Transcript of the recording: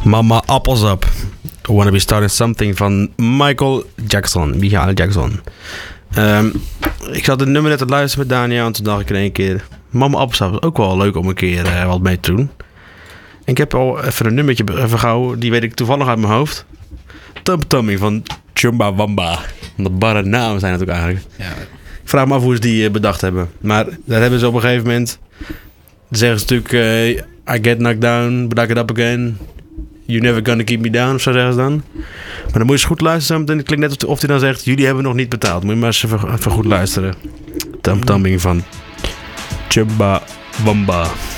Mama Apples Up. Wanna Be Starting Something van Michael Jackson. Ik zat het nummer net te luisteren met Daniel en toen dacht ik in één keer... Mama Apples Up is ook wel leuk om een keer wat mee te doen. En ik heb al even een nummertje gehouden, die weet ik toevallig uit mijn hoofd. Tum Tummy van Chumbawamba. Dat barre namen zijn het ook eigenlijk. Ja. Ik vraag me af hoe ze die bedacht hebben. Maar daar hebben ze op een gegeven moment... Dan zeggen ze natuurlijk... I get knocked down, but I get up again. You never gonna keep me down, of zo zeggen ze dan. Maar dan moet je eens goed luisteren. Het klinkt net of hij dan zegt... Jullie hebben nog niet betaald. Moet je maar eens even goed luisteren. Tum Tumming van Chumbawamba.